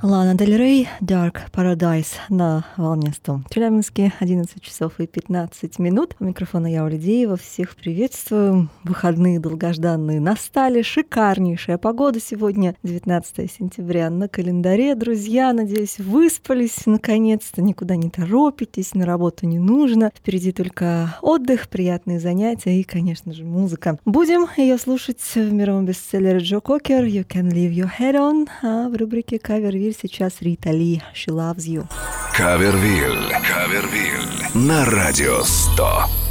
Лана Дель Рей, Dark Paradise на волне 100. Челябинске, 11 часов и 15 минут. У микрофона я, Оля Деева. Всех приветствую. Выходные долгожданные настали. Шикарнейшая погода сегодня, 19 сентября на календаре. Друзья, надеюсь, выспались наконец-то. Никуда не торопитесь, на работу не нужно. Впереди только отдых, приятные занятия и, конечно же, музыка. Будем ее слушать в мировом бестселлере Джо Кокер «You Can Leave Your Head On», а в рубрике «Кавервиль» сейчас Рита Ли «She Loves You». Кавервиль на радио 100.